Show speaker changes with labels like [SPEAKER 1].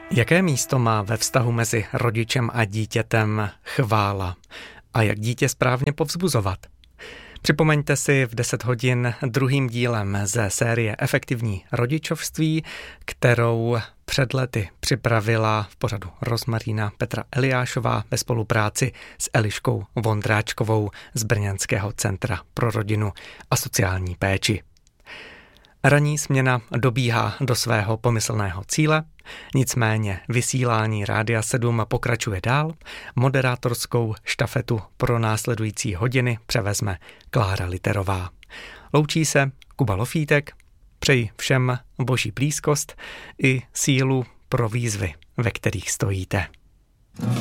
[SPEAKER 1] Jaké místo má ve vztahu mezi rodičem a dítětem chvála? A jak dítě správně povzbuzovat? Připomeňte si v 10 hodin druhým dílem ze série Efektivní rodičovství, kterou před lety připravila v pořadu Rozmarína Petra Eliášová ve spolupráci s Eliškou Vondráčkovou z Brněnského centra pro rodinu a sociální péči. Ranní směna dobíhá do svého pomyslného cíle, nicméně vysílání Rádia 7 pokračuje dál. Moderátorskou štafetu pro následující hodiny převezme Klára Literová. Loučí se Kuba Lofítek, přeji všem boží blízkost i sílu pro výzvy, ve kterých stojíte.